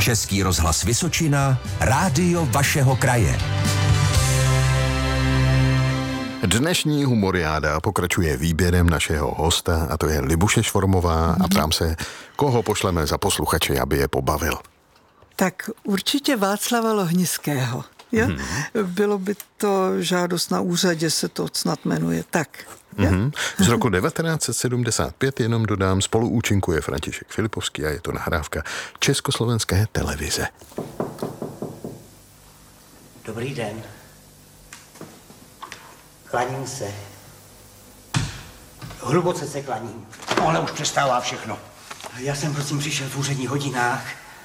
Český rozhlas Vysočina, rádio vašeho kraje. Dnešní humoriáda pokračuje výběrem našeho hosta, a to je Libuše Švormová, a ptám se, koho pošleme za posluchače, aby je pobavil. Tak určitě Václava Lohnického. Jo? Bylo by to žádost na úřadě, se to snad jmenuje tak. Z roku 1975, jenom dodám, spoluúčinkuje František Filipovský a je to nahrávka Československé televize. Dobrý den. Klaním se. Hluboce se klaním. Ale už přestává všechno. Já jsem prosím přišel v úředních hodinách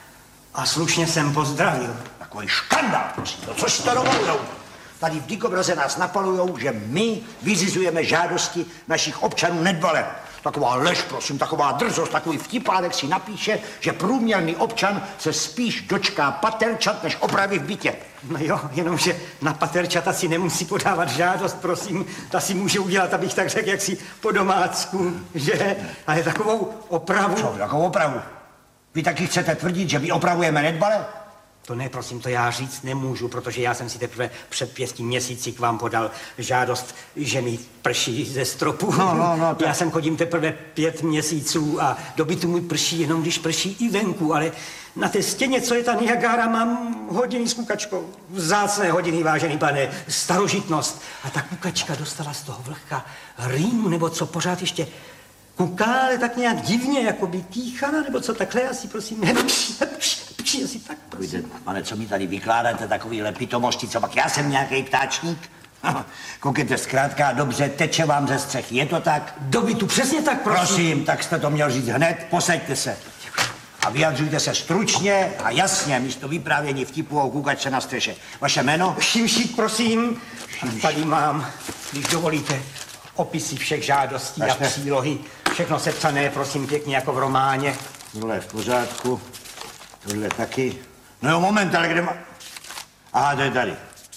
a slušně jsem pozdravil. Takový škandál, prosím. No co si to dovolujou? Tady v Dykobraze nás napalujou, že my vyřizujeme žádosti našich občanů nedbale. Taková lež, prosím, taková drzost, takový vtipálek si napíše, že průměrný občan se spíš dočká paterčat, než opravy v bytě. No jo, jenomže na paterčata si nemusí podávat žádost, prosím. Ta si může udělat, abych tak řekl, jaksi po domácku, že? Ale takovou opravu... Co, takovou opravu? Vy taky chcete tvrdit, že my opravujeme nedbale? To ne, prosím, to já říct nemůžu, protože já jsem si teprve před 5 měsíci k vám podal žádost, že mi prší ze stropu. No, Já sem chodím teprve 5 měsíců a do bytu mi prší jenom, když prší i venku, ale na té stěně, co je ta Niagara, mám hodiny s kukačkou. Vzácné hodiny, vážený pane, starožitnost. A ta kukačka dostala z toho vlhka rýnu, nebo co pořád ještě kuká, ale tak nějak divně, jako by kýchala, nebo co takhle, asi prosím, nepší, asi tak, prosím. Pane, co mi tady vykládáte, takovýhle pitomosti, co pak já jsem nějaký ptáčník? Koukejte, zkrátka dobře, teče vám ze střechy, je to tak? Do bytu, přesně tak, prosím. Prosím, tak jste to měl říct hned, posaďte se. A vyjadřujte se stručně a jasně, místo vyprávění vtipu o kukačce na střeše. Vaše jméno? Šimšík, prosím. A tady mám, když dovolíte, opisy všech žádostí a přílohy. Všechno sepsané, prosím, pěkně jako v románě. Tohle je v pořádku, tohle taky. No jo, moment, ale kde má... Aha, to je tady.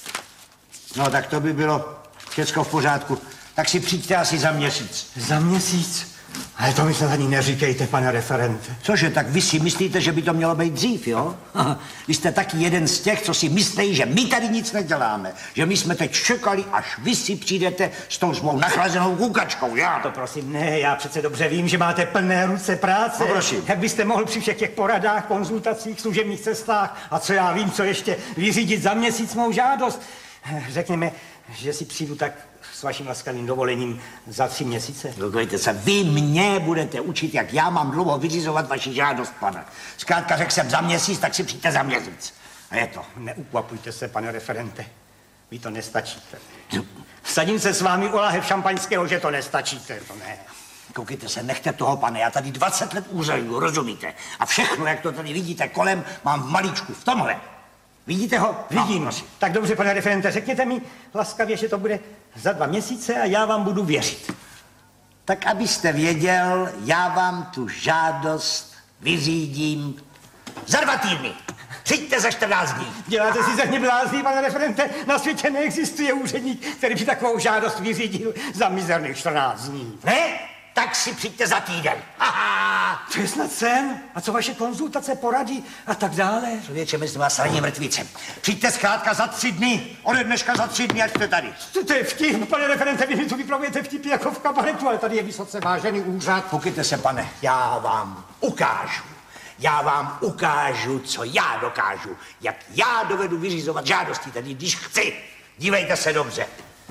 No, tak to by bylo všecko v pořádku. Tak si přijďte asi za měsíc. Za měsíc? Ale to mi se ani neříkejte, pane referente. Cože, tak vy si myslíte, že by to mělo být dřív, jo? Vy jste taky jeden z těch, co si myslí, že my tady nic neděláme. Že my jsme teď čekali, až vy si přijdete s tou svou nachlazenou kukačkou, já? To prosím, ne, já přece dobře vím, že máte plné ruce práce. No, prosím. Jak byste mohl při všech těch poradách, konzultacích, služebních cestách a co já vím, co ještě vyřídit za měsíc mou žádost. Řekněme, že si přijdu tak s vaším laskavým dovolením za 3 měsíce. Dovolejte se, vy mě budete učit, jak já mám dlouho vyřizovat vaši žádost, pane. Zkrátka řekl jsem za měsíc, tak si přijďte za měsíc. A je to. Neukvapujte se, pane referente. Vy to nestačíte. Vsadím se s vámi o láhev šampaňského, že to nestačíte, to ne. Koukejte se, nechte toho, pane, já tady 20 let úřaduju, rozumíte? A všechno, jak to tady vidíte kolem, mám v malíčku, v tomhle. Vidíte ho? Vidím. No, tak dobře, pane referente, řekněte mi laskavě, že to bude za 2 měsíce a já vám budu věřit. Tak abyste věděl, já vám tu žádost vyřídím za 2 týdny. Přijďte za 14 dní. Děláte si ze mě blázní, pane referente. Na světě neexistuje úředník, který by takovou žádost vyřídil za mizerných 14 dní. Ne? Tak si přijďte za týden. To je snad sen? A co vaše konzultace, porady a tak dále? Člověče, my jsme vás ranní mrtvíce. Přijďte zkrátka za 3 dny. Ode dneška za 3 dny, ať jste tady. To je vtip, pane referente, vy mi tu vypravujete vtipy jako v kabaretu, ale tady je vysoce vážený úřad. Koukejte se, pane, já vám ukážu, co já dokážu. Jak já dovedu vyřizovat žádosti, tedy když chci. Dívejte se dobře.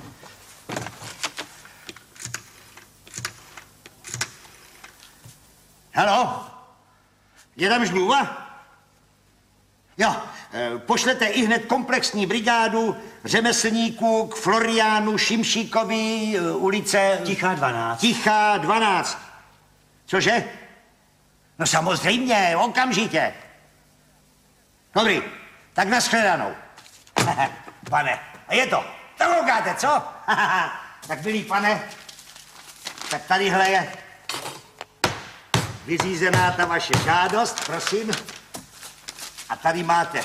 Haló? Je tam žmluva? Jo, pošlete ihned komplexní brigádu řemeslníků k Floriánu Šimšíkovi, ulice... Tichá 12. Tichá 12. Cože? No samozřejmě, okamžitě. Dobrý, tak nashledanou. Pane, a je to. To koukáte, co? Tak milý pane, tak tadyhle je vyřízená ta vaše žádost, prosím. A tady máte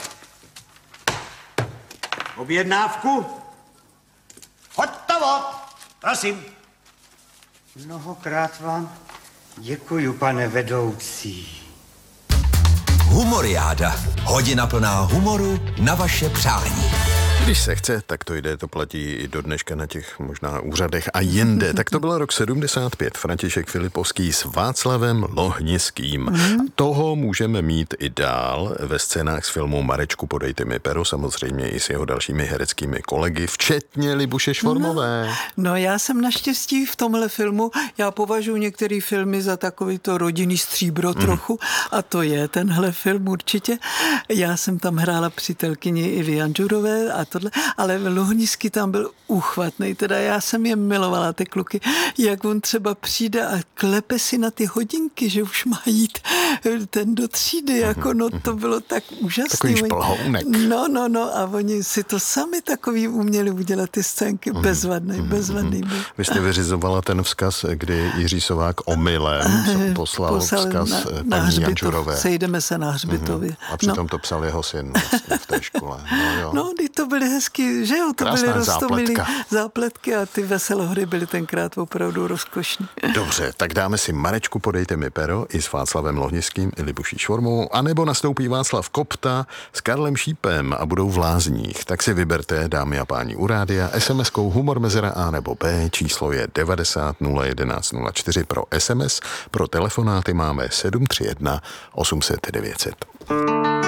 objednávku. Hotovo, prosím. Mnohokrát vám děkuju, pane vedoucí. Humoriáda. Hodina plná humoru na vaše přání. Když se chce, tak to jde, to platí i do dneška na těch možná úřadech a jinde. Tak to byl rok 75. František Filipovský s Václavem Lohniským. Toho můžeme mít i dál ve scénách z filmu Marečku, podejte mi pero, samozřejmě i s jeho dalšími hereckými kolegy, včetně Libuše Švormové. No já jsem naštěstí v tomhle filmu, já považuji některé filmy za takový to rodinný stříbro trochu a to je tenhle film určitě. Já jsem tam hrála přítelkyni Ivy Janžurové a tohle, ale Lohnický tam byl úchvatný, teda já jsem je milovala, ty kluky, jak on třeba přijde a klepe si na ty hodinky, že už má jít ten do třídy, jako no to bylo tak úžasný. Takový šplhounek. No a oni si to sami takový uměli udělat ty scénky, bezvadný byl. Vy jste vyřizovala ten vzkaz, kdy Jiří Sovák omylem poslal vzkaz paní Janžurové. Sejdeme se na hřbitově. A přitom to psal jeho syn vlastně v té škole. No, to byly hezký, že jo, to krásná byly roztomilý zápletka a ty veselohry byly tenkrát opravdu rozkošní. Dobře, tak dáme si Marečku, podejte mi pero i s Václavem Lohnickým i Libuší Švormovou, anebo nastoupí Václav Kopta s Karlem Šípem a budou v Lázních. Tak si vyberte, dámy a páni, u rádia SMS-kou humor mezera A nebo B, číslo je 90 011 04 pro SMS, pro telefonáty máme 731 800 900.